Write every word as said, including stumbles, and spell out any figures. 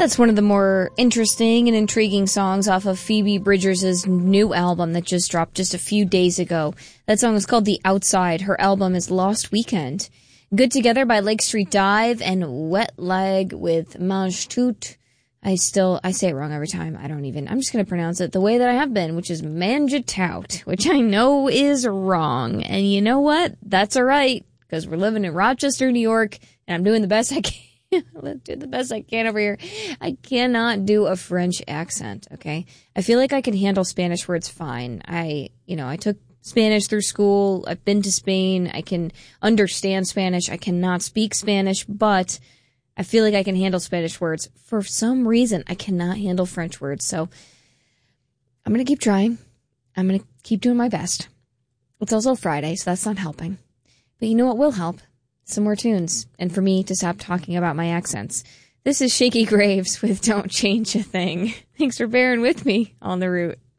That's one of the more interesting and intriguing songs off of Phoebe Bridgers' new album that just dropped just a few days ago. That song is called The Outside. Her album is Lost Weekend. Good Together by Lake Street Dive and Wet Leg with Mange Tout. I still, I say it wrong every time. I don't even, I'm just going to pronounce it the way that I have been, which is Manjitout, which I know is wrong. And you know what? That's all right, because we're living in Rochester, New York, and I'm doing the best I can. Let's do the best I can over here. I cannot do a French accent, okay? I feel like I can handle Spanish words fine. I, you know, I took Spanish through school. I've been to Spain. I can understand Spanish. I cannot speak Spanish, but I feel like I can handle Spanish words. For some reason, I cannot handle French words. So I'm going to keep trying. I'm going to keep doing my best. It's also Friday, so that's not helping. But you know what will help? Some more tunes, and for me to stop talking about my accents. This is Shaky Graves with Don't Change a Thing. Thanks for bearing with me on the route.